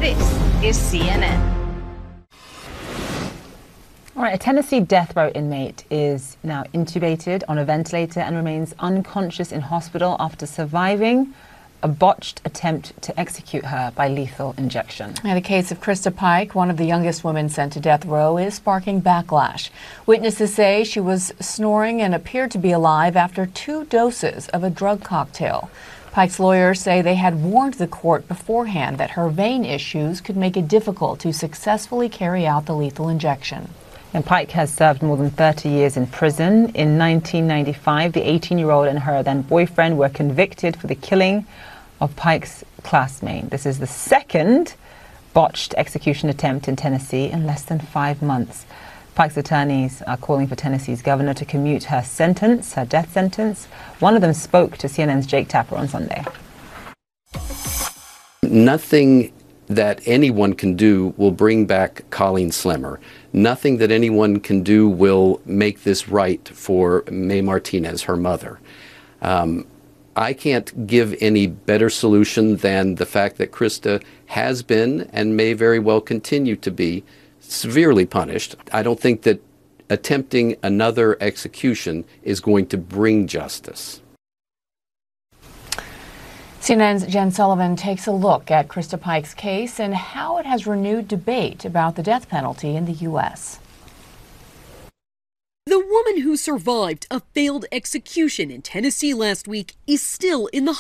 This is CNN. All right, a Tennessee death row inmate is now intubated on a ventilator and remains unconscious in hospital after surviving a botched attempt to execute her by lethal injection. The case of Krista Pike, one of the youngest women sent to death row, is sparking backlash. Witnesses say she was snoring and appeared to be alive after 2 doses of a drug cocktail. Pike's lawyers say they had warned the court beforehand that her vein issues could make it difficult to successfully carry out the lethal injection. And Pike has served more than 30 years in prison. In 1995, the 18-year-old and her then boyfriend were convicted for the killing of Pike's classmate. This is the second botched execution attempt in Tennessee in less than 5 months. Pike's attorneys are calling for Tennessee's governor to commute her sentence, her death sentence. One of them spoke to CNN's Jake Tapper on Sunday. Nothing that anyone can do will bring back Colleen Slimmer. Nothing that anyone can do will make this right for May Martinez, her mother. I can't give any better solution than the fact that Krista has been and may very well continue to be severely punished. I don't think that attempting another execution is going to bring justice. CNN's Jen Sullivan takes a look at Krista Pike's case and how it has renewed debate about the death penalty in the U.S. The woman who survived a failed execution in Tennessee last week is still in the